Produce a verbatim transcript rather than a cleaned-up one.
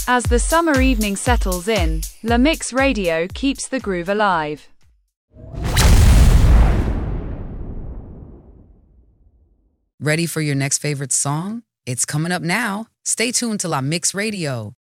As the summer evening settles in, La Mix Radio keeps the groove alive. Ready for your next favorite song? It's coming up now. Stay tuned to La Mix Radio.